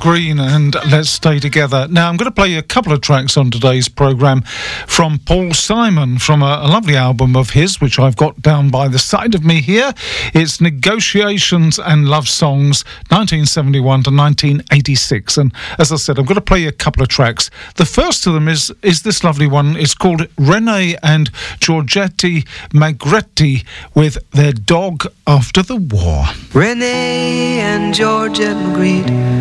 Green and Let's Stay Together. Now, I'm going to play a couple of tracks on today's programme from Paul Simon, from a lovely album of his, which I've got down by the side of me here. It's Negotiations and Love Songs, 1971 to 1986. And as I said, I'm going to play a couple of tracks. The first of them is this lovely one. It's called Renee and Giorgetti Magretti with Their Dog After the War. Renee and Georgette Magritte